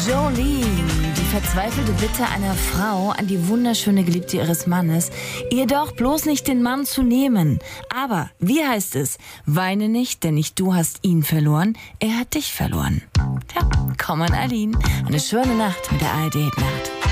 Jolene, die verzweifelte Bitte einer Frau an die wunderschöne Geliebte ihres Mannes, ihr doch bloß nicht den Mann zu nehmen. Aber, wie heißt es? Weine nicht, denn nicht du hast ihn verloren, er hat dich verloren. Tja, komm an Aline. Eine schöne Nacht mit der ARD Nacht.